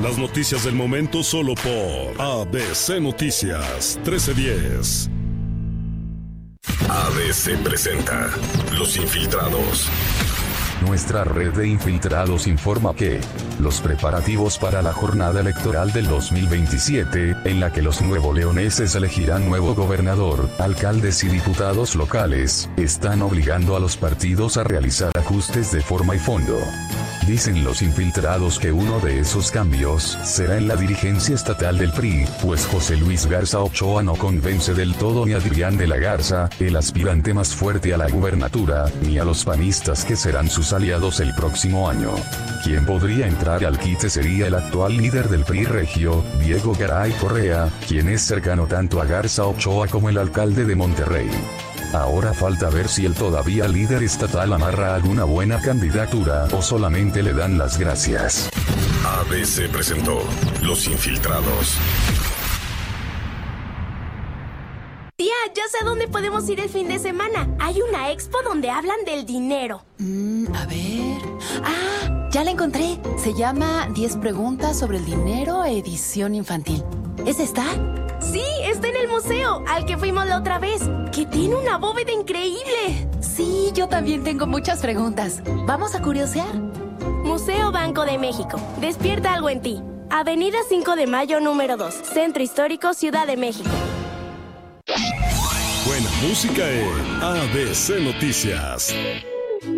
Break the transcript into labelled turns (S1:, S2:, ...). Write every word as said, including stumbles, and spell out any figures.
S1: Las noticias del momento solo por A B C Noticias trece diez.
S2: A B C presenta Los Infiltrados.
S3: Nuestra red de infiltrados informa que los preparativos para la jornada electoral del dos mil veintisiete, en la que los nuevoleoneses elegirán nuevo gobernador, alcaldes y diputados locales, están obligando a los partidos a realizar ajustes de forma y fondo. Dicen los infiltrados que uno de esos cambios será en la dirigencia estatal del P R I, pues José Luis Garza Ochoa no convence del todo ni a Adrián de la Garza, el aspirante más fuerte a la gubernatura, ni a los panistas que serán sus aliados el próximo año. Quien podría entrar al quite sería el actual líder del P R I regio, Diego Garay Correa, quien es cercano tanto a Garza Ochoa como el alcalde de Monterrey. Ahora falta ver si el todavía líder estatal amarra alguna buena candidatura o solamente le dan las gracias.
S2: A B C presentó Los Infiltrados.
S4: Tía, ya sé a dónde podemos ir el fin de semana. Hay una expo donde hablan del dinero.
S5: Mm, a ver... ¡Ah! Ya la encontré. Se llama diez preguntas sobre el dinero, edición infantil. ¿Es esta?
S4: Sí, está en el museo, al que fuimos la otra vez, que tiene una bóveda increíble.
S5: Sí, yo también tengo muchas preguntas. ¿Vamos a curiosear?
S4: Museo Banco de México. Despierta algo en ti. Avenida cinco de Mayo, número dos. Centro Histórico, Ciudad de México.
S1: Buena música en A B C Noticias.